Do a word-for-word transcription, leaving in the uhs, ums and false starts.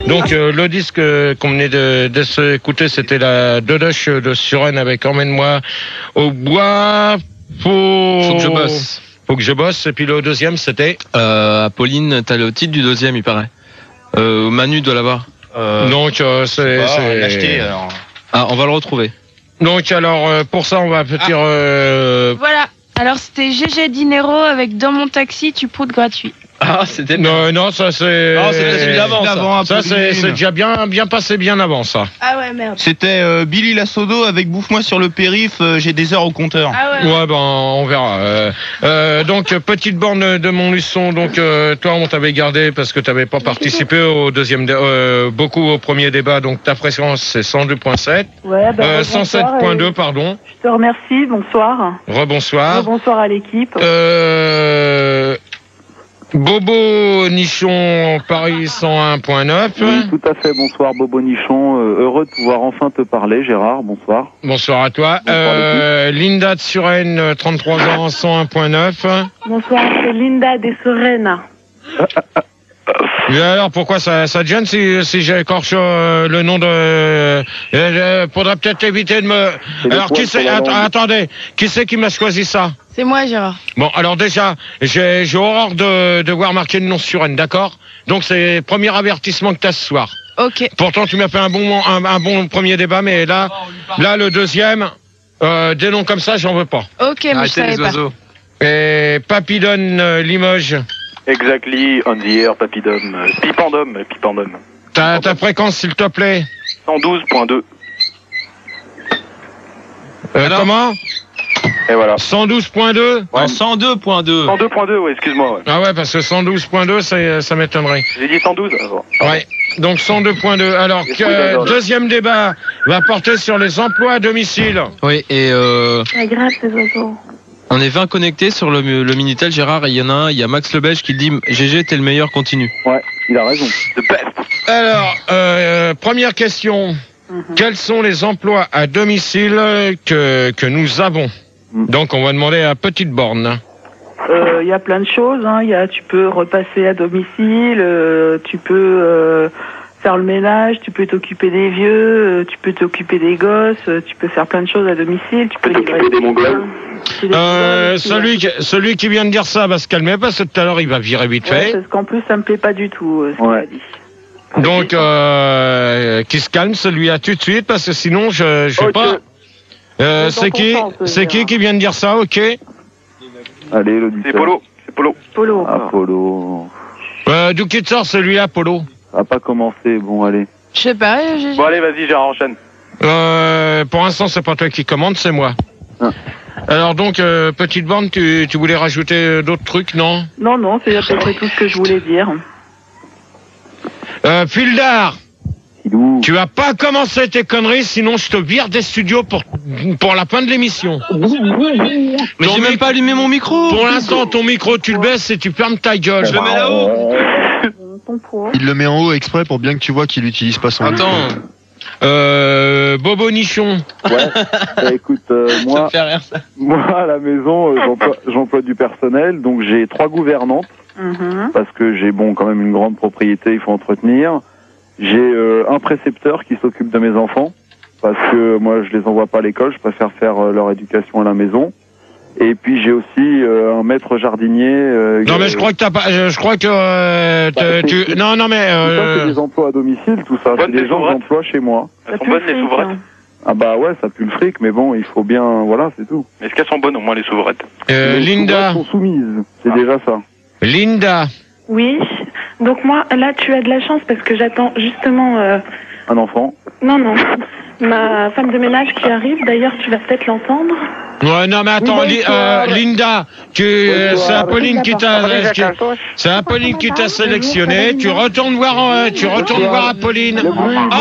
Donc euh, le disque euh, qu'on venait de, de s'écouter, c'était la Deluxe de Suresnes avec Emmène-moi au bois. Faut... Faut que je bosse. Faut que je bosse. Et puis le deuxième, c'était Euh, Apolline, t'as le titre du deuxième, il paraît. Euh, Manu doit l'avoir. Euh, Donc euh, c'est. bah, c'est- on l'a acheté, alors. Ah, on va le retrouver. Donc alors euh, pour ça, on va peut-être dire. euh, Voilà. Alors c'était G G Dinero avec Dans mon taxi, tu proutes gratuit. Ah, c'était. Non, non, ça c'est. Non, c'était celui d'avant, ça. Ça c'est c'est déjà bien, bien passé bien avant ça. Ah ouais, merde. C'était euh, Billy Lassodo avec Bouffe-moi sur le périph', euh, j'ai des heures au compteur. Ah ouais. Ouais, ben on verra. Euh, euh, donc petite borne de Montluçon. Donc euh, toi, on t'avait gardé parce que t'avais pas participé au deuxième, dé- euh, beaucoup au premier débat. Donc ta fréquence c'est cent deux virgule sept, Ouais, bah, euh, cent sept virgule deux, et pardon. Je te remercie, bonsoir. Rebonsoir. Bonsoir à l'équipe. Euh, Bobo Nichon Paris cent un virgule neuf. Oui, tout à fait. Bonsoir, Bobo Nichon. Euh, heureux de pouvoir enfin te parler, Gérard. Bonsoir. Bonsoir à toi. Bonsoir, Euh, Linda de Suresnes, euh, trente-trois ans, cent un virgule neuf. Bonsoir, c'est Linda des Serenes. Et alors, pourquoi ça, ça te gêne si, si j'écorche euh, le nom de... Euh, euh, faudrait peut-être éviter de me... C'est le Alors, qui poil c'est... sur la att- langue. attendez, qui c'est qui m'a choisi ça? C'est moi, Gérard. Bon, alors déjà, j'ai j'ai horreur de, de voir marquer le nom Suresnes, d'accord? Donc, c'est le premier avertissement que t'as ce soir. Ok. Pourtant, tu m'as fait un bon, un, un bon premier débat, mais là, là le deuxième, euh, des noms comme ça, j'en veux pas. Ok, mais je Arrêtez savais les pas. oiseaux. Et Papidone euh, Limoges, Exactly, on the air, papidum, euh, pipandum, pipandum. ta, ta fréquence, s'il te plaît. cent douze virgule deux. Euh, comment? Et voilà. cent douze virgule deux? Ouais. cent deux virgule deux. cent deux virgule deux, ouais, excuse-moi. Ouais. Ah ouais, parce que cent douze virgule deux, ça, ça m'étonnerait. J'ai dit cent douze. alors. Ouais. Donc cent deux virgule deux. Alors, Est-ce que, que d'accord, deuxième débat va porter sur les emplois à domicile. Oui, et euh, C'est grave, ces oiseaux. on est vingt connectés sur le, le Minitel, Gérard, et il y en a un, il y a Max Lebelge qui dit G G, t'es le meilleur, continue. Ouais, il a raison. The best. Alors, euh, première question. Quels sont les emplois à domicile que, que nous avons? Mhm. Donc, on va demander à Petite Borne. Euh, Il y a plein de choses. Hein. Il y a, tu peux repasser à domicile, euh, tu peux euh, faire le ménage, tu peux t'occuper des vieux, euh, tu peux t'occuper des gosses, euh, tu peux faire plein de choses à domicile. Tu peux t'occuper livrer des Mongols. C'est des Euh, Mongols aussi, celui, hein. qui, celui qui vient de dire ça va se calmer parce que tout à l'heure, il va virer vite Ouais, fait. parce qu'en plus, ça me plaît pas du tout, euh, ce Ouais. qu'il a dit. Donc, euh, qui se calme, celui-là tout de suite, parce que sinon, je je sais Ok. pas. Euh, Dans c'est ton qui sens, C'est qui Gérard. qui vient de dire ça? Ok. Allez, l'auditeur. C'est Polo. C'est Polo. Polo. Ah, Polo. Euh, D'où qu'il te sort celui-là, Polo? Ça va pas commencer. Bon, allez. Je sais pas, G G. Bon, allez, vas-y, Gérard, enchaîne. Euh, pour l'instant, c'est pas toi qui commande, c'est moi. Ah. Alors donc, euh, Petite Borne, tu, tu voulais rajouter euh, d'autres trucs, non? Non, non, c'est à peu près tout ce que je voulais dire. Euh, Fildar, Filou. tu vas pas commencer tes conneries, sinon je te vire des studios pour, pour la fin de l'émission. Mais Ton j'ai même mic- pas allumé mon micro. Pour l'instant, ton micro, tu le baisses et tu fermes ta gueule. Je le mets là-haut. Ton poids. Il le met en haut exprès pour bien que tu vois qu'il utilise pas son micro. Attends, Euh, Bobo Nichon. Ouais. Bah, écoute, euh, ça me moi, fait rire ça. moi, à la maison, euh, j'emploie- j'emploie du personnel. Donc, j'ai trois gouvernantes. Mhm. Parce que j'ai bon quand même une grande propriété, il faut entretenir. J'ai euh, un précepteur qui s'occupe de mes enfants parce que moi je les envoie pas à l'école, je préfère faire euh, leur éducation à la maison. Et puis j'ai aussi euh, un maître jardinier. Euh, Non mais je crois que t'as pas, je, je crois que euh, Bah, te- c'est- tu, non non mais tout ça, euh, c'est des emplois à domicile, tout ça. Bonne C'est des gens que découverte. j'emploie chez moi. Elles sont pue bonnes, le les fric, souveraines. hein. Ah bah ouais, ça pue le fric, mais bon, il faut bien, voilà, c'est tout. Mais est-ce qu'elles sont bonnes, au moins, les souveraines? euh, Les Linda, souveraines sont soumises, c'est Ah. déjà ça. Linda. Oui, donc moi, là, tu as de la chance parce que j'attends justement... euh, Un enfant. Non, non, ma femme de ménage qui arrive, d'ailleurs, tu vas peut-être l'entendre. Ouais, non mais attends, Oui, Li- bonsoir. euh, Linda, tu, euh, Bonsoir. c'est Apolline qui t'a, qui- c'est Apolline qui t'a sélectionné. Tu retournes voir, euh, tu retournes voir Apolline.